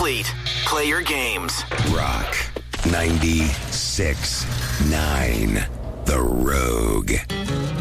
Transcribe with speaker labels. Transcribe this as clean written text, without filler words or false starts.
Speaker 1: complete. Play your games.
Speaker 2: Rock 96.9. The Rogue.